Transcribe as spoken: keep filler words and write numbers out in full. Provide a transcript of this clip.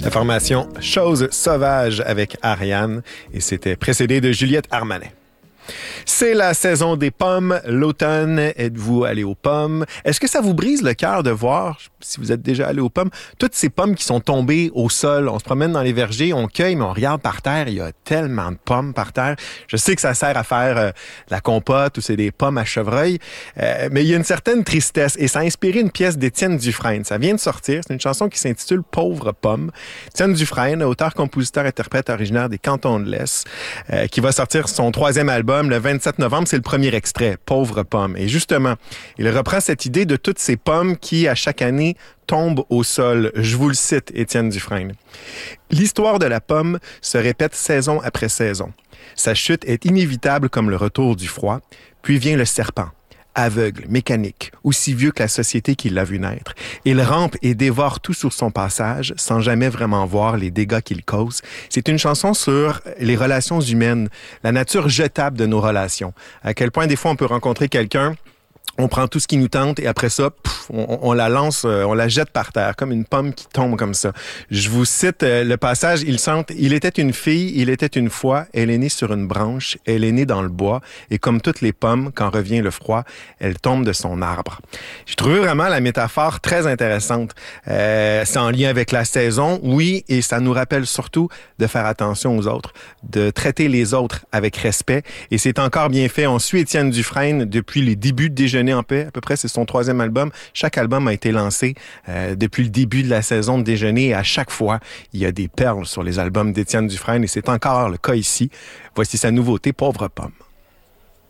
La formation Chose sauvage avec Ariane et c'était précédé de Juliette Armanet. C'est la saison des pommes, l'automne. Êtes-vous allé aux pommes? Est-ce que ça vous brise le cœur de voir, si vous êtes déjà allé aux pommes, toutes ces pommes qui sont tombées au sol? On se promène dans les vergers, on cueille, mais on regarde par terre, il y a tellement de pommes par terre. Je sais que ça sert à faire euh, la compote ou c'est des pommes à chevreuil, euh, mais il y a une certaine tristesse et ça a inspiré une pièce d'Étienne Dufresne. Ça vient de sortir, c'est une chanson qui s'intitule « Pauvre pomme ». Étienne Dufresne, auteur, compositeur, interprète originaire des Cantons de l'Est, euh, qui va sortir son troisième album le vingt-sept novembre, c'est le premier extrait, « Pauvre pomme ». Et justement, il reprend cette idée de toutes ces pommes qui, à chaque année, tombent au sol. Je vous le cite, Étienne Dufresne. « L'histoire de la pomme se répète saison après saison. Sa chute est inévitable comme le retour du froid. Puis vient le serpent. Aveugle, mécanique, aussi vieux que la société qui l'a vu naître. Il rampe et dévore tout sur son passage, sans jamais vraiment voir les dégâts qu'il cause. C'est une chanson sur les relations humaines, la nature jetable de nos relations. À quel point, des fois, on peut rencontrer quelqu'un, on prend tout ce qui nous tente et après ça, pff, on, on la lance, on la jette par terre, comme une pomme qui tombe comme ça. Je vous cite le passage, il chante « Il était une fille, il était une fois, elle est née sur une branche, elle est née dans le bois, et comme toutes les pommes, quand revient le froid, elle tombe de son arbre. » J'ai trouvé vraiment la métaphore très intéressante. Euh, c'est en lien avec la saison, oui, et ça nous rappelle surtout de faire attention aux autres, de traiter les autres avec respect, et c'est encore bien fait. On suit Étienne Dufresne depuis les débuts de Déjeuner en paix, à peu près, c'est son troisième album. Chaque album a été lancé euh, depuis le début de la saison de Déjeuner et à chaque fois, il y a des perles sur les albums d'Étienne Dufresne et c'est encore le cas ici. Voici sa nouveauté, Pauvre pomme.